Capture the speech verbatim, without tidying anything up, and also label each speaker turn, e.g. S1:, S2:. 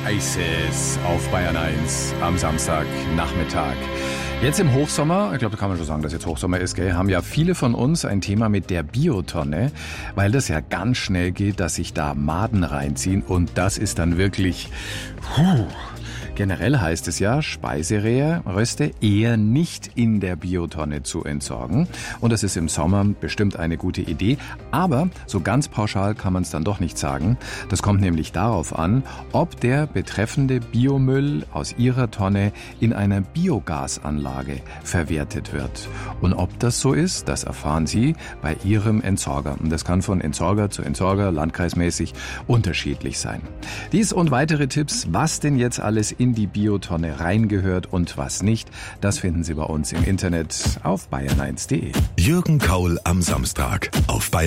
S1: Oasis auf Bayern eins am Samstagnachmittag. Jetzt im Hochsommer, ich glaube, da kann man schon sagen, dass jetzt Hochsommer ist, gell, haben ja viele von uns ein Thema mit der Biotonne, weil das ja ganz schnell geht, dass sich da Maden reinziehen und das ist dann wirklich... Puh. Generell heißt es ja, Speisereste eher nicht in der Biotonne zu entsorgen. Und das ist im Sommer bestimmt eine gute Idee. Aber so ganz pauschal kann man es dann doch nicht sagen. Das kommt nämlich darauf an, ob der betreffende Biomüll aus Ihrer Tonne in einer Biogasanlage verwertet wird. Und ob das so ist, das erfahren Sie bei Ihrem Entsorger. Und das kann von Entsorger zu Entsorger landkreismäßig unterschiedlich sein. Dies und weitere Tipps, was denn jetzt alles in die Biotonne reingehört und was nicht, das finden Sie bei uns im Internet auf bayern eins punkt de.
S2: Jürgen Kaul am Samstag auf Bayern